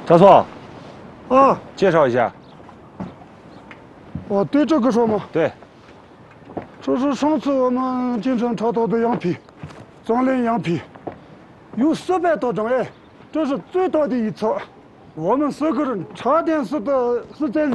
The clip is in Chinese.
赵总， 啊， 介绍一下。 哦，对这个说吗？ 对， 这是上次我们进城查到的羊皮，藏羚羊皮，有400多张哎，这是最大的一次。我们4个人差点是在。